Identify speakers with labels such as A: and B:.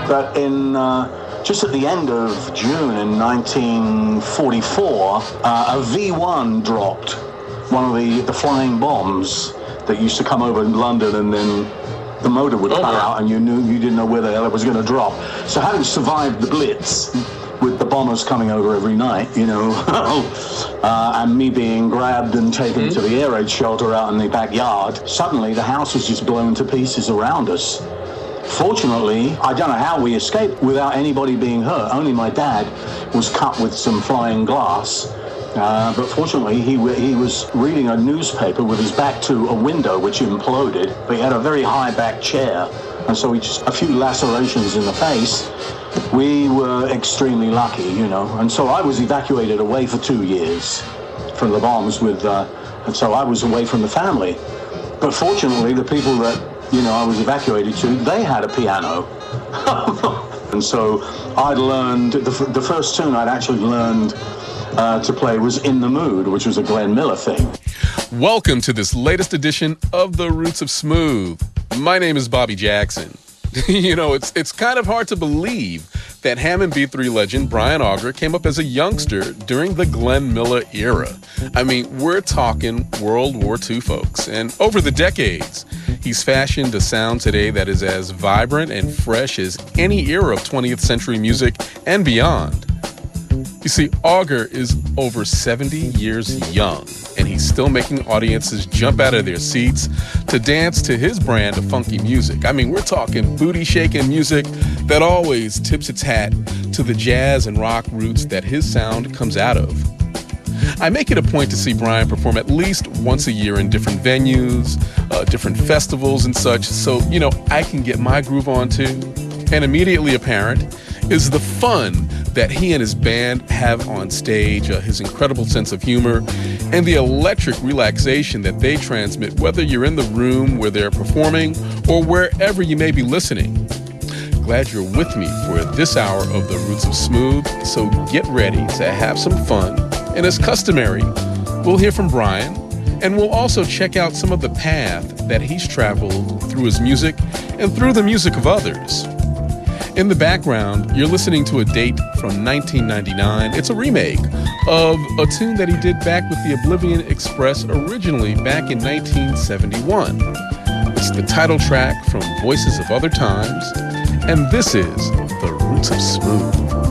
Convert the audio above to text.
A: that in just at the end of June in 1944, a V-1 dropped, one of the flying bombs that used to come over London, and then the motor would cut out and you didn't know where the hell it was going to drop. So having survived the Blitz, with the bombers coming over every night, and me being grabbed and taken to the air raid shelter out in the backyard, suddenly the house was just blown to pieces around us. Fortunately, I don't know how we escaped without anybody being hurt. Only my dad was cut with some flying glass. But fortunately, he was reading a newspaper with his back to a window which imploded. But he had a very high back chair, and so a few lacerations in the face. We were extremely lucky, and so I was evacuated away for 2 years from the bombs and so I was away from the family. But fortunately, the people that, I was evacuated to, they had a piano. And so I'd learned, the first tune I'd actually learned to play was In the Mood, which was a Glenn Miller thing.
B: Welcome to this latest edition of The Roots of Smooth. My name is Bobby Jackson. It's kind of hard to believe that Hammond B3 legend Brian Auger came up as a youngster during the Glenn Miller era. I mean, we're talking World War II, folks. And over the decades, he's fashioned a sound today that is as vibrant and fresh as any era of 20th century music and beyond. You see, Auger is over 70 years young, and he's still making audiences jump out of their seats to dance to his brand of funky music. I mean, we're talking booty-shaking music that always tips its hat to the jazz and rock roots that his sound comes out of. I make it a point to see Brian perform at least once a year in different venues, different festivals and such, so, I can get my groove on too. And immediately apparent is the fun that he and his band have on stage, his incredible sense of humor, and the electric relaxation that they transmit, whether you're in the room where they're performing or wherever you may be listening. Glad you're with me for this hour of The Roots of Smooth, so get ready to have some fun. And as customary, we'll hear from Brian, and we'll also check out some of the path that he's traveled through his music and through the music of others. In the background, you're listening to a date from 1999. It's a remake of a tune that he did back with the Oblivion Express originally back in 1971. It's the title track from Voices of Other Times, and this is The Roots of Smooth.